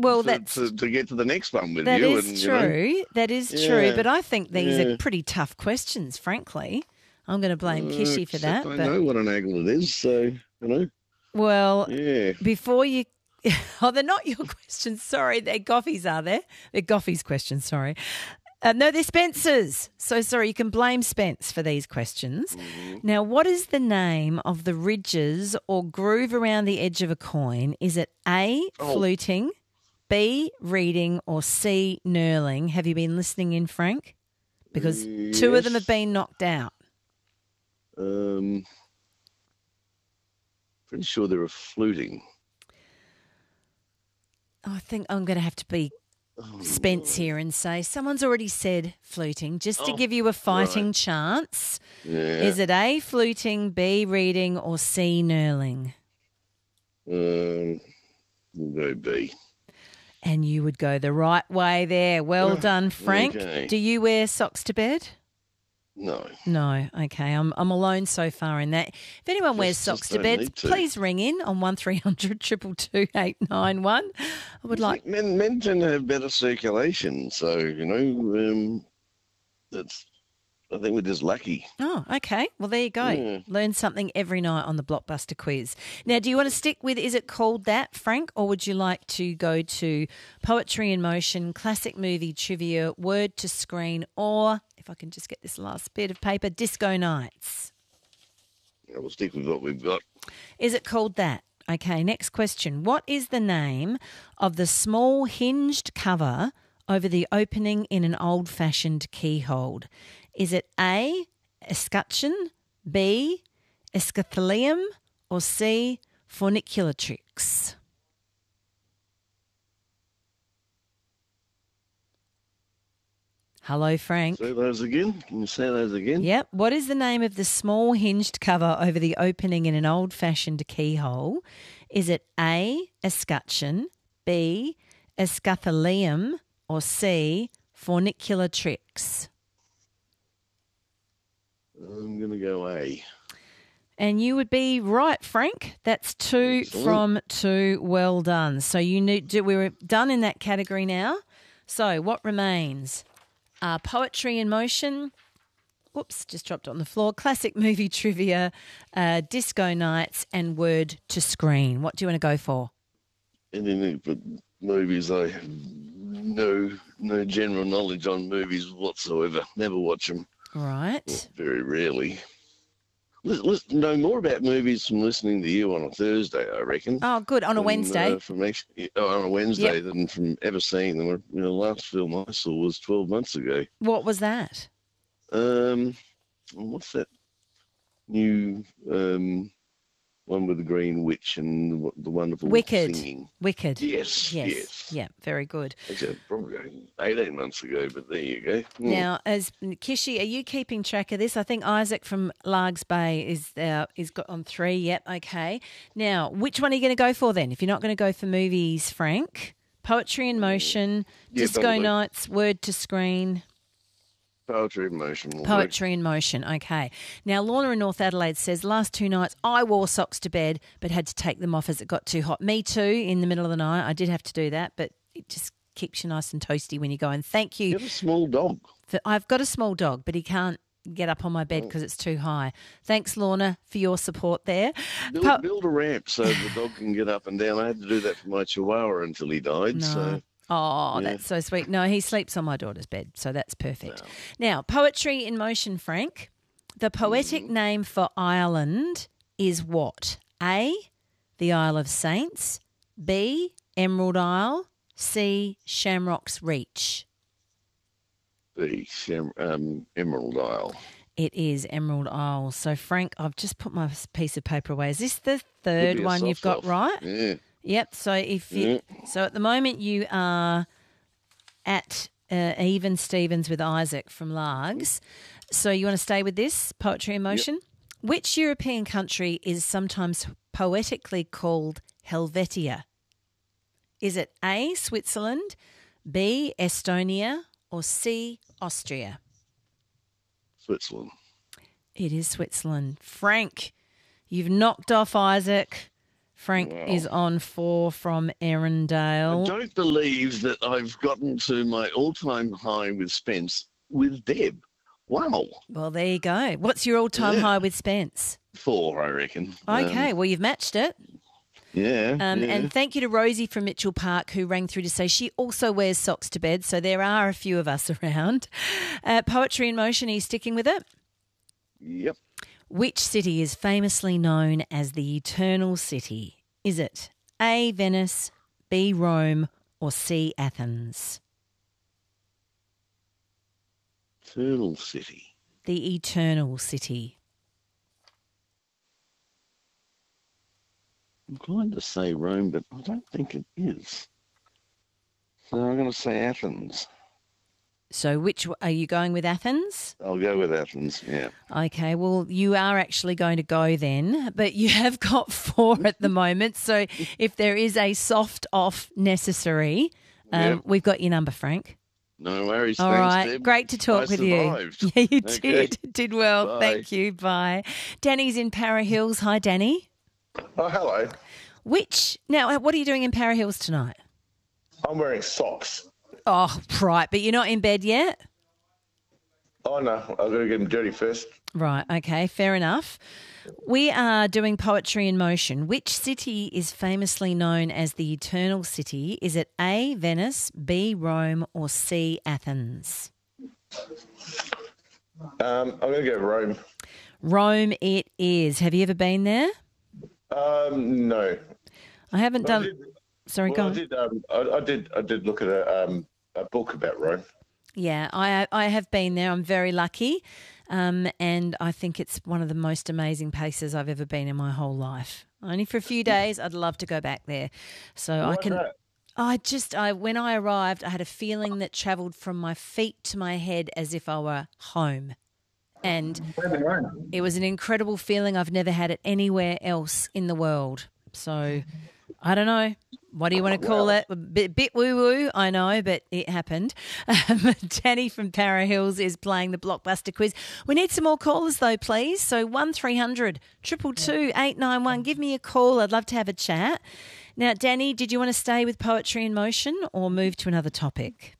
Well, to get to the next one with that you. is true. That is true. But I think these are pretty tough questions, frankly. I'm going to blame Kishy for that. I know what an angle it is, so, Well, Yeah. before you... Oh, they're not your questions. Sorry, they're Goffy's, are they? They're Goffy's questions, sorry. No, they're Spencer's. So sorry, you can blame Spence for these questions. Mm-hmm. Now, what is the name of the ridges or groove around the edge of a coin? Is it A, fluting, B, reading, or C, knurling? Have you been listening in, Frank? Because two of them have been knocked out. Pretty sure they were fluting. I think I'm going to have to be Spence here and say someone's already said fluting, just to give you a fighting chance. Yeah. Is it A, fluting, B, reading, or C, knurling? We'll go B. And you would go the right way there. Well done, Frank. Okay. Do you wear socks to bed? No. No. Okay. I'm alone so far in that. If anyone wears socks to don't bed, need to. please ring in on 1300 222 891. I would like... Men tend to have better circulation, so, that's... I think we're just lucky. Oh, okay. Well, there you go. Yeah. Learn something every night on the Blockbuster quiz. Now, do you want to stick with Is It Called That, Frank, or would you like to go to Poetry in Motion, Classic Movie Trivia, Word to Screen, or, if I can just get this last bit of paper, Disco Nights? We'll stick with what we've got. Is It Called That? Okay, next question. What is the name of the small hinged cover over the opening in an old-fashioned keyhole? Is it A, escutcheon, B, escathelium, or C, forniculatrix? Hello, Frank. Say those again. Can you say those again? Yep. What is the name of the small hinged cover over the opening in an old-fashioned keyhole? Is it A, escutcheon, B, escathelium, or C, forniculatrix? I'm going to go A. And you would be right, Frank. That's 2 from 2. Well done. So we're done in that category now. So what remains? Poetry in Motion. Whoops, just dropped on the floor. Classic Movie Trivia, Disco Nights, and Word to Screen. What do you want to go for? Anything but movies. I have no general knowledge on movies whatsoever. Never watch them. Right. Very rarely. Know more about movies from listening to you on a Thursday, I reckon. Oh, good. On a Wednesday. On a Wednesday than from ever seeing them. The last film I saw was 12 months ago. What was that? What's that new one with the Green Witch and the wonderful singing? Wicked. Yes. Yeah, very good. Actually, probably 18 months ago, but there you go. Now, as Kishy, are you keeping track of this? I think Isaac from Largs Bay is got on 3. Yep, okay. Now, which one are you going to go for then? If you're not going to go for movies, Frank, Poetry in Motion, Disco Nights, Word to Screen. Poetry in Motion. Poetry in Motion, okay. Now, Lorna in North Adelaide says, last 2 nights I wore socks to bed but had to take them off as it got too hot. Me too, in the middle of the night. I did have to do that, but it just keeps you nice and toasty when you go. And thank you. You have a small dog. I've got a small dog, but he can't get up on my bed because it's too high. Thanks, Lorna, for your support there. Build a ramp so the dog can get up and down. I had to do that for my Chihuahua until he died. No. So. Oh, that's so sweet. No, he sleeps on my daughter's bed, so that's perfect. No. Now, Poetry in Motion, Frank. The poetic name for Ireland is what? A, the Isle of Saints, B, Emerald Isle, C, Shamrock's Reach. B, Emerald Isle. It is Emerald Isle. So, Frank, I've just put my piece of paper away. Is this the third one you've got right? Yeah. Yep. So so at the moment you are at even Stevens with Isaac from Largs. So you want to stay with this Poetry in Motion? Yep. Which European country is sometimes poetically called Helvetia? Is it A, Switzerland, B, Estonia, or C, Austria? Switzerland. It is Switzerland. Frank, you've knocked off Isaac Frank Wow. is on 4 from I Erindale. don't believe that I've gotten to my all-time high with Spence with Deb. Wow. Well, there you go. What's your all-time Yeah. high with Spence? 4, I reckon. Okay, well, you've matched it. Yeah. And thank you to Rosie from Mitchell Park who rang through to say she also wears socks to bed, so there are a few of us around. Poetry in Motion, are you sticking with it? Yep. Which city is famously known as the Eternal City? Is it A, Venice, B, Rome, or C, Athens? Eternal City. The Eternal City. I'm inclined to say Rome, but I don't think it is. So I'm going to say Athens. So which are you going with, Athens? I'll go with Athens, yeah. Okay, well, you are actually going to go then, but you have got 4 at the moment. So if there is a soft off necessary, Yep. we've got your number, Frank. No worries. All Thanks, right, Deb. great to talk I with survived. you. Yeah, you Okay. did well. Bye. Thank you. Bye. Danny's in Para Hills. Hi, Danny. Oh, hello. Now, what are you doing in Para Hills tonight? I'm wearing socks. Oh, right, but you're not in bed yet? Oh, no. I've got to get them dirty first. Right, okay, fair enough. We are doing Poetry in Motion. Which city is famously known as the Eternal City? Is it A, Venice, B, Rome, or C, Athens? I'm going to go Rome. Rome it is. Have you ever been there? No. I haven't Well, done... Sorry, go on. I did look at a book about Rome. Yeah, I have been there. I'm very lucky, and I think it's one of the most amazing places I've ever been in my whole life. Only for a few days. I'd love to go back there. So Why's that? When I arrived, I had a feeling that travelled from my feet to my head as if I were home. And it was an incredible feeling. I've never had it anywhere else in the world. So I don't know. What do you want to call it? A bit woo-woo, I know, but it happened. Danny from Para Hills is playing the Blockbuster quiz. We need some more callers, though, please. So 1300 222 891. Give me a call. I'd love to have a chat. Now, Danny, did you want to stay with Poetry in Motion or move to another topic?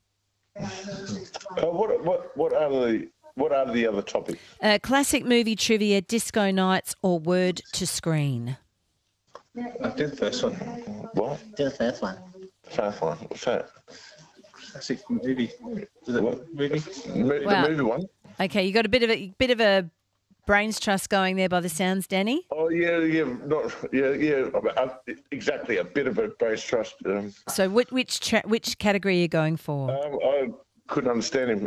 What are the other topics? Classic movie trivia, disco nights, or word to screen? I did the first one. What? Do the first one. First one. What's that? Classic movie. Is it What? movie? Wow. The movie one? Okay, you got a bit of a brains trust going there by the sounds, Danny. Oh, yeah. Exactly. A bit of a base trust. So which category are you going for? I couldn't understand him.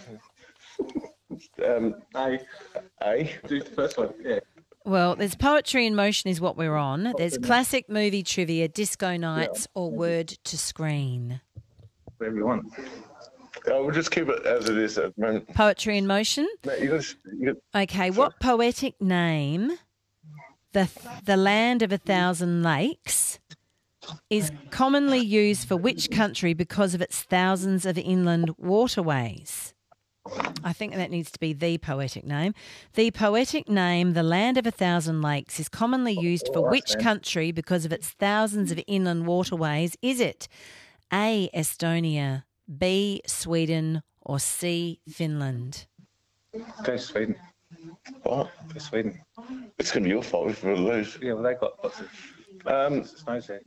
A. Do the first one. Yeah. Well, there's Poetry in Motion is what we're on. There's classic movie trivia, disco nights, or word to screen. Whatever you want. We'll just keep it as it is at the moment. Poetry in Motion. No, you got, Okay, what poetic name, the land of 1,000 lakes, is commonly used for which country because of its thousands of inland waterways? I think that needs to be the poetic name. The poetic name, the land of 1,000 lakes, is commonly used for which country because of its thousands of inland waterways? Is it A, Estonia, B, Sweden, or C, Finland? Go Sweden. what? Go Sweden. It's going to be your fault if we lose. Yeah, well, they got lots of snows there.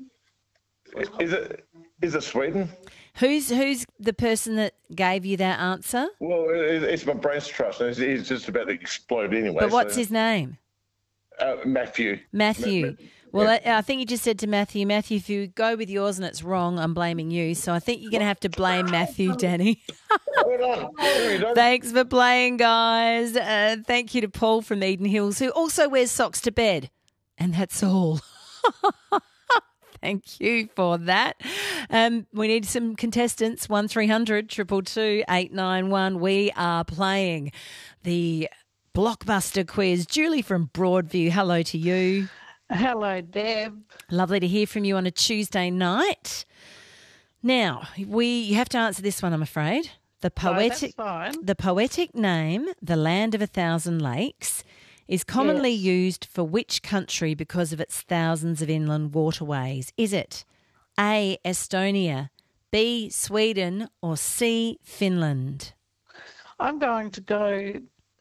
Is it Sweden? Who's the person that gave you that answer? Well, it's my brain's trust. He's just about to explode anyway. But what's his name? Matthew. Matthew. Well, I think you just said to Matthew, if you go with yours and it's wrong, I'm blaming you. So I think you're going to have to blame Matthew, Danny. Hold on. There you go. Thanks for playing, guys. Thank you to Paul from Eden Hills, who also wears socks to bed. And that's all. Thank you for that. We need some contestants. 1300 222 891. We are playing the Blockbuster quiz. Julie from Broadview, hello to you. Hello, Deb. Lovely to hear from you on a Tuesday night. Now, you have to answer this one, I'm afraid. That's fine. The poetic name, the land of 1,000 lakes, is commonly Yes. used for which country because of its thousands of inland waterways? Is it A, Estonia, B, Sweden, or C, Finland? I'm going to go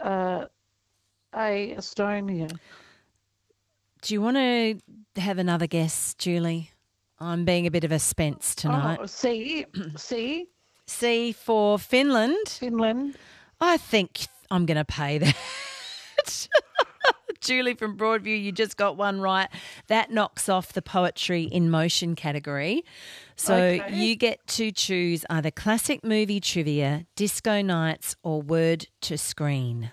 Estonia. Do you want to have another guess, Julie? I'm being a bit of a spence tonight. Oh, C, C for Finland. Finland. I think I'm going to pay that. Julie from Broadview, you just got one right. That knocks off the Poetry in Motion category. So Okay. you get to choose either classic movie trivia, disco nights, or word to screen.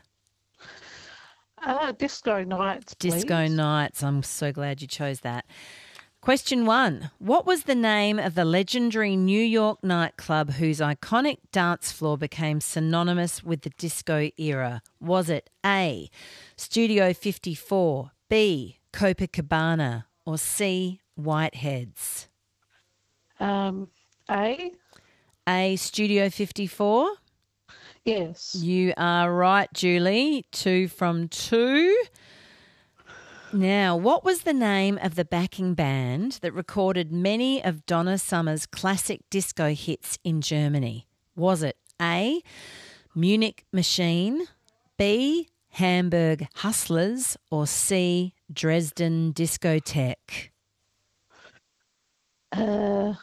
Disco nights, please. Disco nights. I'm so glad you chose that. Question 1. What was the name of the legendary New York nightclub whose iconic dance floor became synonymous with the disco era? Was it A, Studio 54, B, Copacabana, or C, Whiteheads? A? A, Studio 54. Yes. You are right, Julie. 2 from 2. Now, what was the name of the backing band that recorded many of Donna Summer's classic disco hits in Germany? Was it A, Munich Machine, B, Hamburg Hustlers, or C, Dresden Discotheque? A?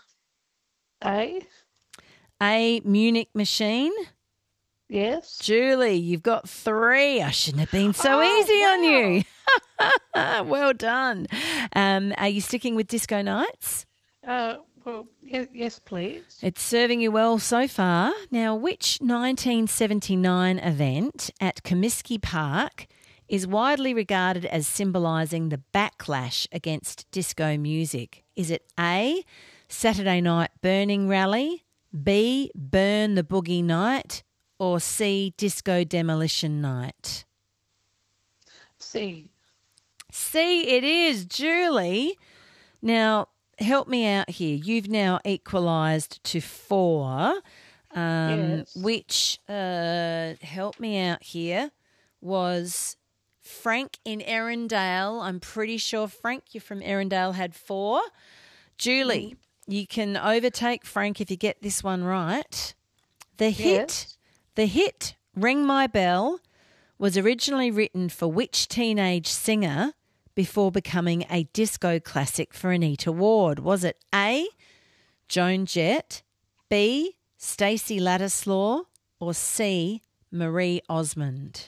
A, Munich Machine. Yes. Julie, you've got 3. I shouldn't have been so easy on you. Well done. Are you sticking with disco nights? Well, yes, please. It's serving you well so far. Now, which 1979 event at Comiskey Park is widely regarded as symbolising the backlash against disco music? Is it A, Saturday Night Burning Rally, B, Burn the Boogie Night, or C, Disco Demolition Night? C. C it is, Julie. Now, help me out here. You've now equalised to 4, Yes. which, help me out here, was Frank in Erindale. I'm pretty sure, Frank, you're from Erindale, had 4. Julie, you can overtake Frank if you get this one right. The hit Ring My Bell was originally written for which teenage singer before becoming a disco classic for Anita Ward? Was it A, Joan Jett, B, Stacey Ladislaw, or C, Marie Osmond?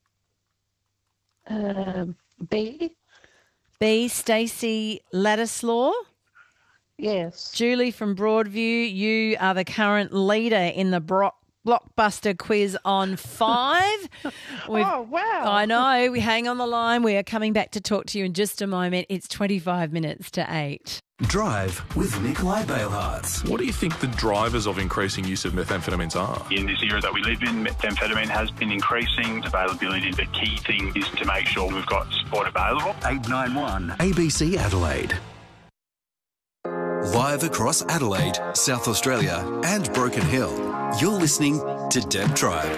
B. B, Stacey Ladislaw. Yes. Julie from Broadview, you are the current leader in the blockbuster quiz on 5. Oh, wow. I know. We hang on the line. We are coming back to talk to you in just a moment. It's 25 minutes to 8. Drive with Nikolai Bailharts. What do you think the drivers of increasing use of methamphetamines are? In this era that we live in, methamphetamine has been increasing availability. The key thing is to make sure we've got support available. 891 ABC Adelaide. Live across Adelaide, South Australia and Broken Hill, you're listening to Deb Tribe.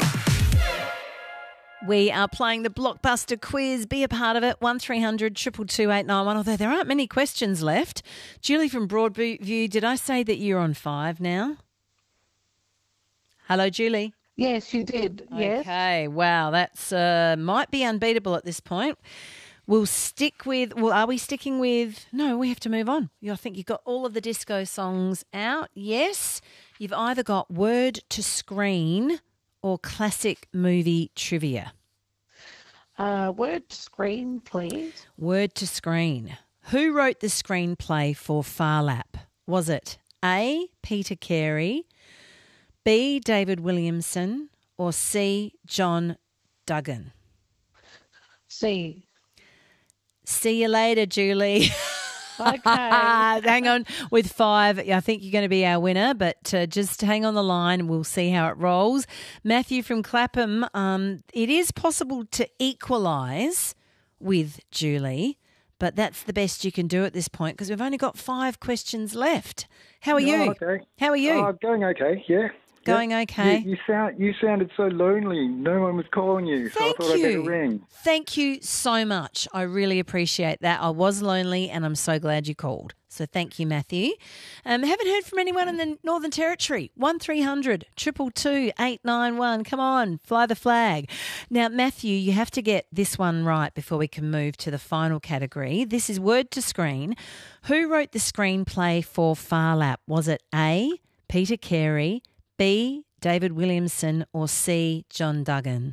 We are playing the blockbuster quiz. Be a part of it. 1300 222 891. Although there aren't many questions left. Julie from Broadview, did I say that you're on 5 now? Hello, Julie. Yes, you did. Yes. Okay. Wow, that's might be unbeatable at this point. We'll stick with. Well, are we sticking with? No, we have to move on. I think you've got all of the disco songs out. Yes, you've either got word to screen or classic movie trivia. Word to screen, please. Word to screen. Who wrote the screenplay for Far Lap? Was it A, Peter Carey, B, David Williamson, or C, John Duggan? C. See you later, Julie. Okay. Hang on with 5. I think you're going to be our winner, but just hang on the line and we'll see how it rolls. Matthew from Clapham, it is possible to equalise with Julie, but that's the best you can do at this point because we've only got 5 questions left. How are you? Okay. How are you? Going okay, yeah. going okay? You sounded so lonely. No one was calling you, so I thought I'd better ring. Thank you so much. I really appreciate that. I was lonely and I'm so glad you called. So thank you, Matthew. Haven't heard from anyone in the Northern Territory. 1300 222 891. Come on, fly the flag. Now, Matthew, you have to get this one right before we can move to the final category. This is word to screen. Who wrote the screenplay for Phar Lap? Was it A, Peter Carey, B, David Williamson, or C, John Duggan?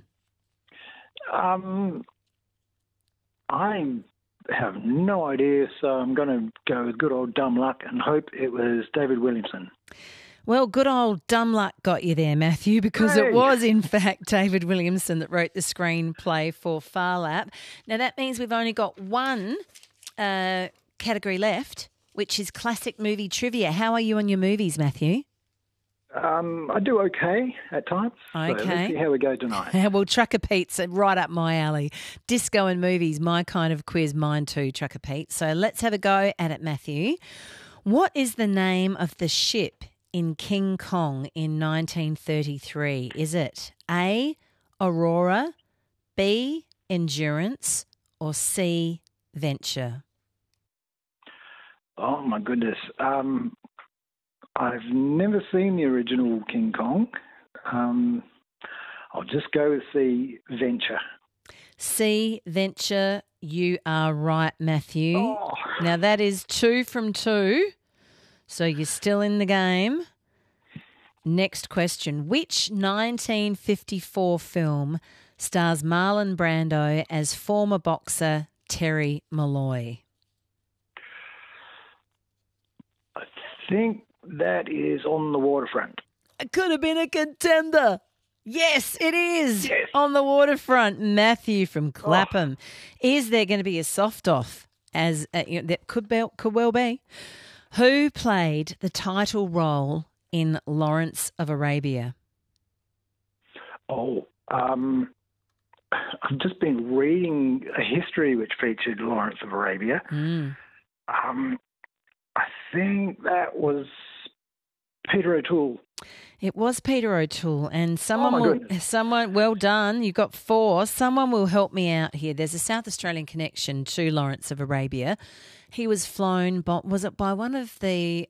I have no idea, so I'm going to go with good old dumb luck and hope it was David Williamson. Well, good old dumb luck got you there, Matthew, because it was, in fact, David Williamson that wrote the screenplay for Phar Lap. Now, that means we've only got one category left, which is classic movie trivia. How are you on your movies, Matthew? I do okay at times. Okay. So let's see how we go tonight. Well, Trucker Pete's right up my alley. Disco and movies, my kind of quiz, mine too, Trucker Pete. So let's have a go at it, Matthew. What is the name of the ship in King Kong in 1933? Is it A, Aurora, B, Endurance, or C, Venture? Oh, my goodness. I've never seen the original King Kong. I'll just go with C, Venture. C, Venture. You are right, Matthew. Oh. Now, that is 2 from 2, so you're still in the game. Next question. Which 1954 film stars Marlon Brando as former boxer Terry Malloy? I think that is On the Waterfront. It could have been a contender. Yes, it is. Yes. On the Waterfront, Matthew from Clapham. Is there going to be a soft off? As that could well be. Who played the title role in Lawrence of Arabia? Oh, I've just been reading a history which featured Lawrence of Arabia. I think that was Peter O'Toole. It was Peter O'Toole, and someone, well done. You got 4. Someone will help me out here. There's a South Australian connection to Lawrence of Arabia. He was flown, was it by one of the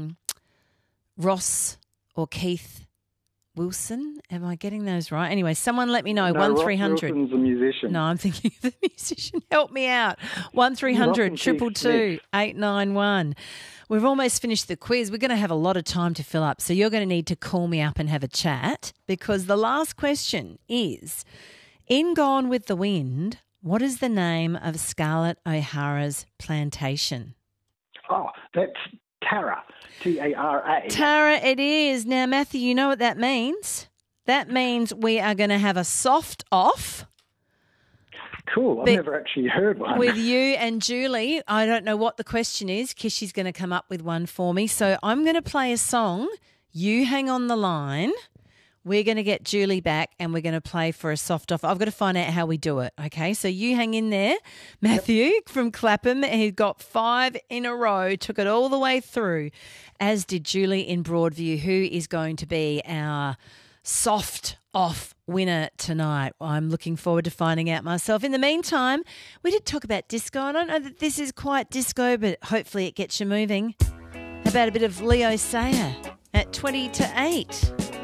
Ross or Keith Wilson? Am I getting those right? Anyway, someone let me know. No, 1300. Ross Wilson's a musician. No, I'm thinking of the musician. Help me out. 1300 222 891. We've almost finished the quiz. We're going to have a lot of time to fill up, so you're going to need to call me up and have a chat, because the last question is, in Gone with the Wind, what is the name of Scarlett O'Hara's plantation? Oh, that's Tara. Tara. Tara, it is. Now, Matthew, you know what that means? That means we are going to have a soft off. Cool. I've never actually heard one. With you and Julie. I don't know what the question is. Kishy's going to come up with one for me. So I'm going to play a song. You hang on the line. We're going to get Julie back and we're going to play for a soft off. I've got to find out how we do it, okay? So you hang in there. Matthew from Clapham, he got 5 in a row, took it all the way through, as did Julie in Broadview, who is going to be our soft off winner tonight. I'm looking forward to finding out myself. In the meantime, we did talk about disco. I don't know that this is quite disco, but hopefully it gets you moving. How about a bit of Leo Sayer at 20 to 8?